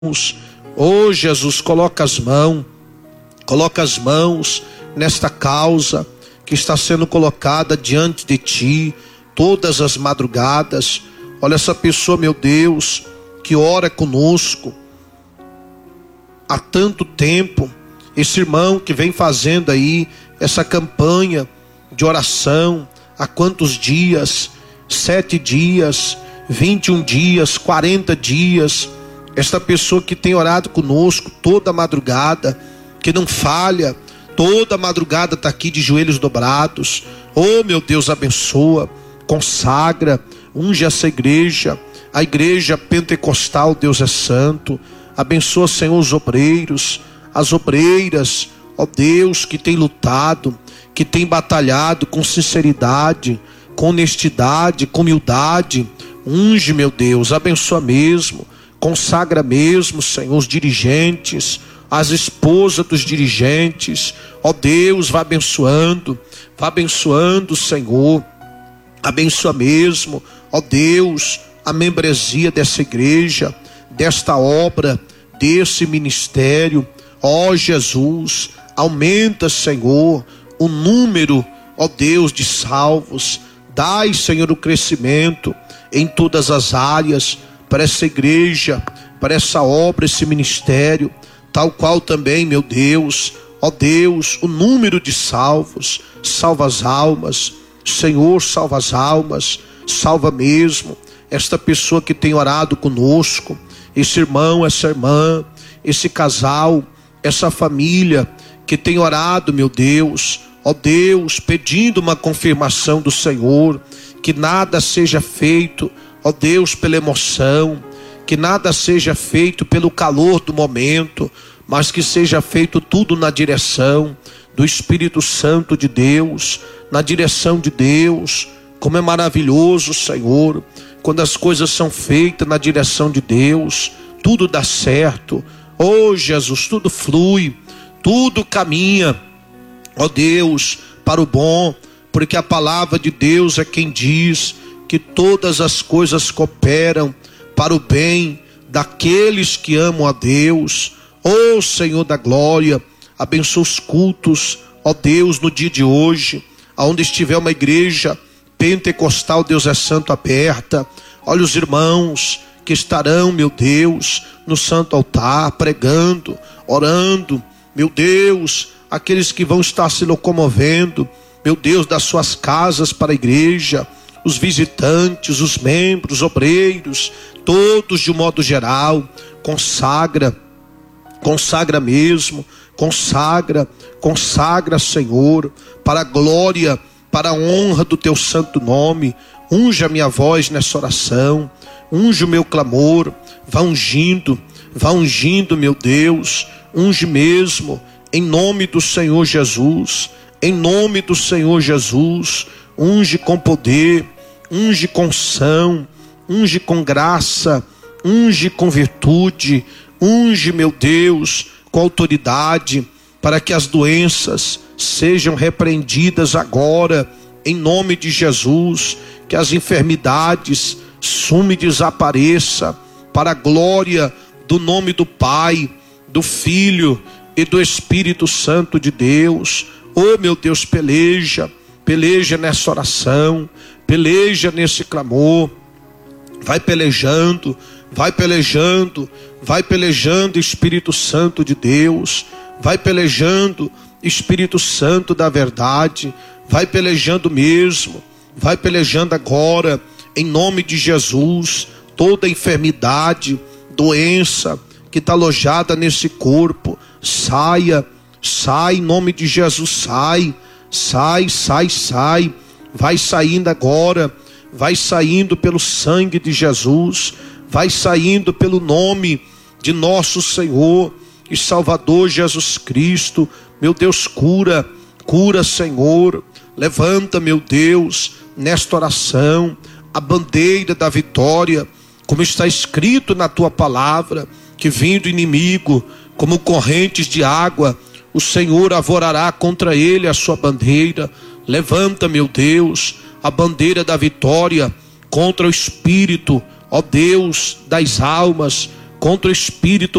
Oh Jesus, coloca as mãos nesta causa que está sendo colocada diante de ti todas as madrugadas. Olha essa pessoa, meu Deus, que ora conosco há tanto tempo, esse irmão que vem fazendo aí essa campanha de oração há quantos dias? 7 dias, 21 dias, 40 dias. Esta pessoa que tem orado conosco toda madrugada, que não falha, toda madrugada está aqui de joelhos dobrados. Oh meu Deus, abençoa, consagra, unge essa igreja, a igreja pentecostal. Deus é santo. Abençoa, Senhor, os obreiros, as obreiras, ó Deus, que tem lutado, que tem batalhado com sinceridade, com honestidade, com humildade. Unge, meu Deus, abençoa mesmo, consagra mesmo, Senhor, os dirigentes, as esposas dos dirigentes. Ó Deus, vá abençoando, Senhor, abençoa mesmo, ó Deus, a membresia dessa igreja, desta obra, desse ministério. Ó Jesus, aumenta, Senhor, o número, ó Deus, de salvos. Dai, Senhor, o crescimento em todas as áreas para essa igreja, para essa obra, esse ministério, tal qual também, meu Deus, ó Deus, o número de salvos. Salva as almas, Senhor, salva as almas, salva mesmo esta pessoa que tem orado conosco, esse irmão, essa irmã, esse casal, essa família que tem orado, meu Deus, ó Deus, pedindo uma confirmação do Senhor, que nada seja feito, ó Deus, pela emoção, que nada seja feito pelo calor do momento, mas que seja feito tudo na direção do Espírito Santo de Deus, na direção de Deus. Como é maravilhoso, Senhor, quando as coisas são feitas na direção de Deus, tudo dá certo. Oh Jesus, tudo flui, tudo caminha, ó Deus, para o bom, porque a palavra de Deus é quem diz que todas as coisas cooperam para o bem daqueles que amam a Deus. Oh Senhor da glória, abençoa os cultos, ó Deus, no dia de hoje, aonde estiver uma igreja pentecostal, Deus é santo, aberta. Olha os irmãos que estarão, meu Deus, no santo altar, pregando, orando, meu Deus, aqueles que vão estar se locomovendo, meu Deus, das suas casas para a igreja, os visitantes, os membros, os obreiros, todos de um modo geral. Consagra mesmo, consagra, Senhor, para a glória, para a honra do teu santo nome. Unge a minha voz nessa oração, unge o meu clamor, vá ungindo, meu Deus, unge mesmo, em nome do Senhor Jesus, em nome do Senhor Jesus. Unge com poder, unge com unção, unge com graça, unge com virtude, unge, meu Deus, com autoridade, para que as doenças sejam repreendidas agora, em nome de Jesus, que as enfermidades sume e desapareça, para a glória do nome do Pai, do Filho e do Espírito Santo de Deus. Oh meu Deus, peleja nessa oração, peleja nesse clamor, vai pelejando, Espírito Santo de Deus, vai pelejando, Espírito Santo da verdade, vai pelejando mesmo, vai pelejando agora, em nome de Jesus. Toda enfermidade, doença que está alojada nesse corpo, sai, em nome de Jesus, sai, vai saindo agora, vai saindo pelo sangue de Jesus, vai saindo pelo nome de nosso Senhor e Salvador Jesus Cristo. Meu Deus, cura, Senhor, levanta, meu Deus, nesta oração, a bandeira da vitória, como está escrito na tua palavra, que vindo inimigo, como correntes de água, o Senhor avorará contra ele a sua bandeira. Levanta, meu Deus, a bandeira da vitória contra o espírito, ó Deus, das almas, contra o espírito